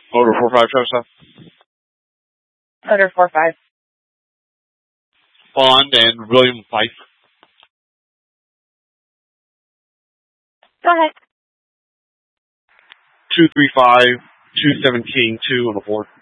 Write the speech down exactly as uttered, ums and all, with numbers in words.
Order four five, Travis South. Order four five. Bond and William Fife. Go ahead. Two three five, two seventeen, two on the board.